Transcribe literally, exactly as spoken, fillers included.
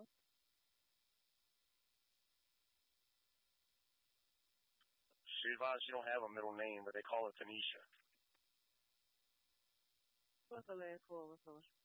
She advised she don't have a middle name, but they call her Tanisha. What's the last four of her social?